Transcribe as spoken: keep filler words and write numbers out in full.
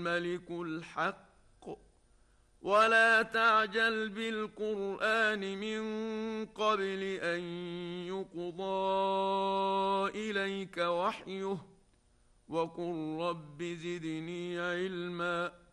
الملك الحق ولا تعجل بالقرآن من قبل أن يقضى إليك وحيه وقل رب زدني علما